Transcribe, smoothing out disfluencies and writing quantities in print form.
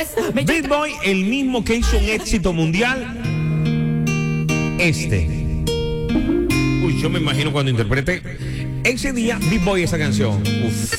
Beat Boy, el mismo que hizo un éxito mundial. Uy, yo me imagino cuando interprete ese día Beat Boy esa canción. Uf.